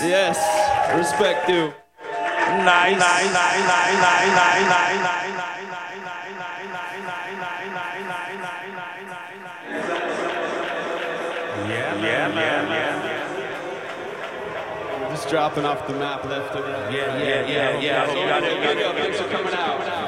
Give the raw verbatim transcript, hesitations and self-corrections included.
Yes, respect you. Nice, nice, nice, nice, nice, nice, nice, yeah, yeah, man, yeah. Just dropping off the map left and right. Yeah, yeah, yeah, yeah. Thanks for coming out.